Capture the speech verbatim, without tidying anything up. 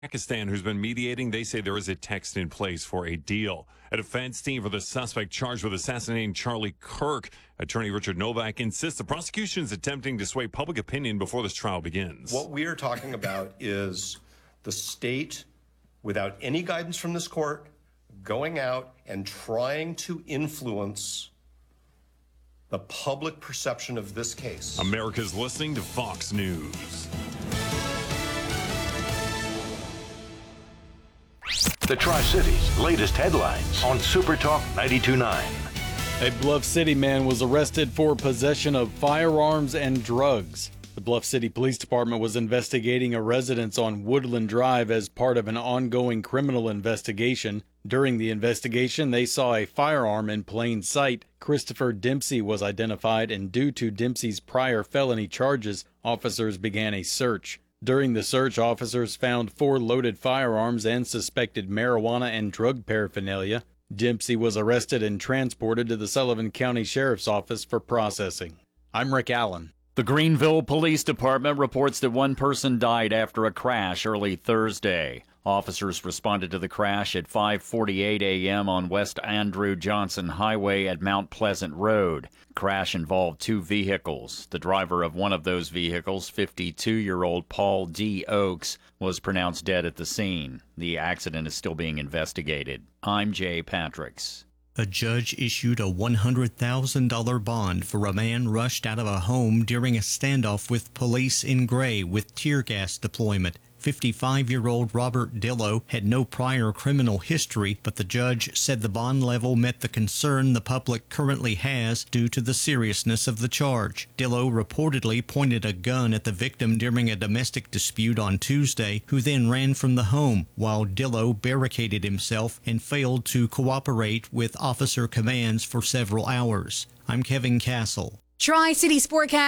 Pakistan, who's been mediating. They say there is a text in place for a deal. A defense team for the suspect charged with assassinating Charlie Kirk. Attorney Richard Novak insists the prosecution is attempting to sway public opinion before this trial begins. What we are talking about is the state, without any guidance from this court, going out and trying to influence the public perception of this case. America's listening to Fox News. The Tri-Cities' latest headlines on Super Talk ninety-two point nine. A Bluff City man was arrested for possession of firearms and drugs. The Bluff City Police Department was investigating a residence on Woodland Drive as part of an ongoing criminal investigation. During the investigation, they saw a firearm in plain sight. Christopher Dempsey was identified, and due to Dempsey's prior felony charges, officers began a search. During the search, officers found four loaded firearms and suspected marijuana and drug paraphernalia. Dempsey was arrested and transported to the Sullivan County Sheriff's Office for processing. I'm Rick Allen. The Greenville Police Department reports that one person died after a crash early Thursday. Officers responded to the crash at five forty-eight a.m. on West Andrew Johnson Highway at Mount Pleasant Road. Crash involved two vehicles. The driver of one of those vehicles, fifty-two-year-old Paul D. Oakes, was pronounced dead at the scene. The accident is still being investigated. I'm Jay Patricks. A judge issued a one hundred thousand dollars bond for a man rushed out of a home during a standoff with police in Gray with tear gas deployment. fifty-five-year-old Robert Dillo had no prior criminal history, but the judge said the bond level met the concern the public currently has due to the seriousness of the charge. Dillo reportedly pointed a gun at the victim during a domestic dispute on Tuesday, who then ran from the home, while Dillo barricaded himself and failed to cooperate with officer commands for several hours. I'm Kevin Castle. Tri-City Sportcast.